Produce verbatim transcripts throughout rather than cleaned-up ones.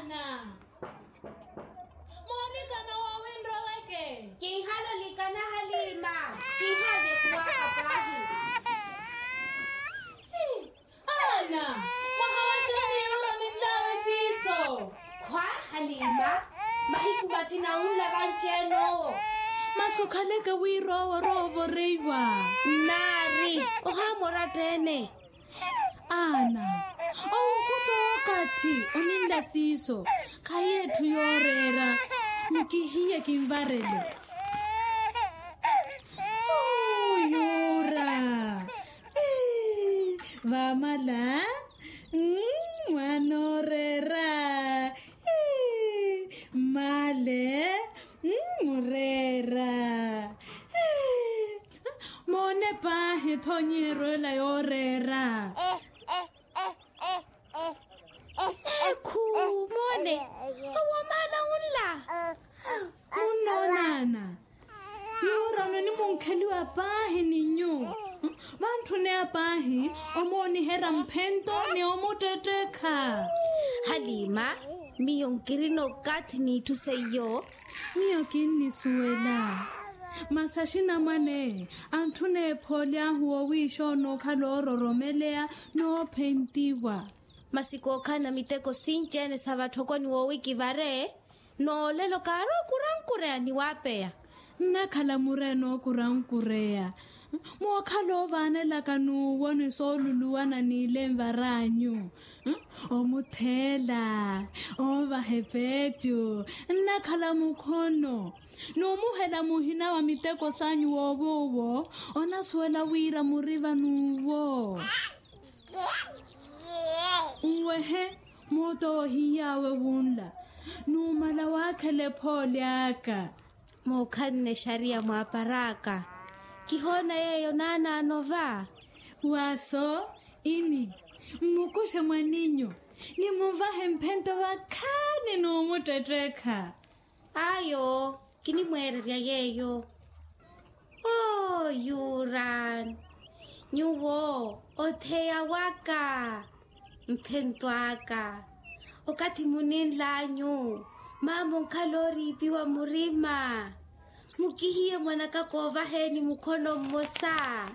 Ana. Monica na wawindro weke. King halo likana halima. King hade kuwa kaprahi. Ana, mahawashani yoro nindawe siso. Kwa halima, mahikubati na unla bancheno. Masukaleke wiro rovo reiwa. Nari, ohamora tene. Ana, owu kuto wakati oninda siso. Kaye tuyorera. Mkihiye kimvarele. Oh, yora. Eh, vamala. Mm, wanorera. Eh, male. Mm, murera. Eh, mone pahe tonyero la yorera. Eku, mone. Awamala unla. Unonana. Yora no ni monkeli wa pahe ninyo. Vantu ne apahi omoni hera mpento ne omoteteka. Halima, miyonkirino katni tuseyo. Miyo kini suela. Masashina mane antune polia huo wisho no kaloro romelea no pentiwa. Masiko kana miteko sinchene sabatoko ni wiki vare. No lelo karo kurankurea ni wapea. Nakala mureno kurankurea. Mwakalo vane lakanu wani soluluwana ni lemvaranyu. Omuthela, ovahepetu, nakala mukhono. No muhela muhina wa miteko sanyu wowowo, ona suela wira muriva nuwo. Uwehe, moto hiyawe wunla. Numala wakele poliaka. Mokane sharia mwaparaka. Kihona yeyo nana anova. Waso, ini. Mukushe mwaninyo. Ni muvahe mpento wakane no muteteka. Ayo, kini mwereria yeyo. Oh, yuran. Nyuwo, otea waka. Mpento waka. Okati munin lanyu. Mambo kalori piwa murima. Mukihiye mwanaka kovahe ni mukono mmosa.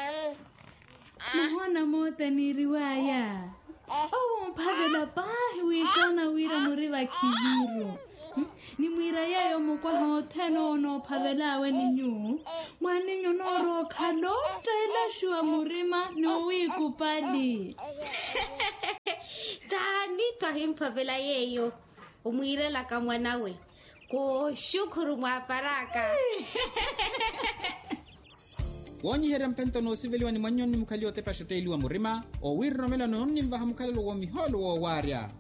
Muhona mote ni riwaya. Owo mpavela pahi wishona wira muriva kiviro. Ni mwira yayo mukwa hoteno no pavelawe ninyu. Mwaninyo no roka lota ila shua murima no wiku pali. Tani twahimpavela yeyo. Umwire laka mwanawe. Ko shukuru mwaparaka. Wonyi hera mpento no siveliwa ni mwanyoni mukali wa tepa shoteli wa murima. O wirro mela no ni mvaha mukali wa miholo wa waria.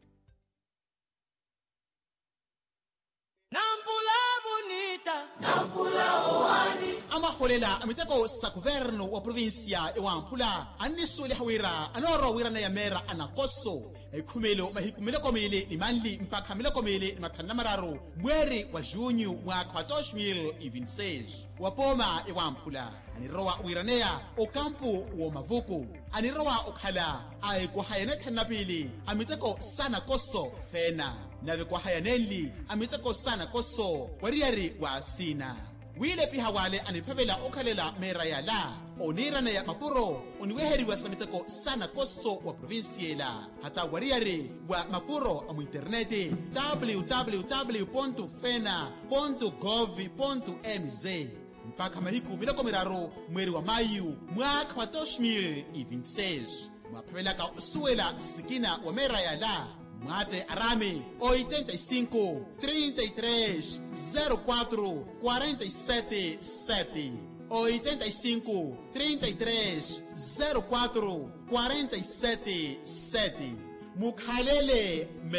Nampula bonita. Nampula owani. Ama kholela amiteko sa governo wa provincia e wampula. Anni sole hawira anoro wira na yamera anakoso. Ekhumelo mahikumela komele ni manli mpaka mela komele ni mathana mararo. Mweri wa junho mwaka wa dois mil e vinte e seis. Wapoma e wampula. Anirowa wiranea o campo wa mavuko. Anirowa okhala ay ko hayane thanapili amiteko sana koso fena. Nave kwa hayaneli amiteko sana koso wariari wa sina. Wile piha wale anipavela okhalela mera ya la. Onirana ya mapuro uniweheri wa samiteko sana koso wa provinciela. Hata wariari wa mapuro amu interneti w w w ponto fena ponto gov ponto m z. Mpaka mahiku miloko miraro mweri wa mayu mwaka wa dois mil e vinte e seis. Mwapavela ka suela sikina wa mera ya la. Mate Arame oitenta e cinco, trinta e três, zero quatro, quarenta e sete, sete. oitenta e cinco, trinta e três, zero quatro, quarenta e sete, sete. Mukhalele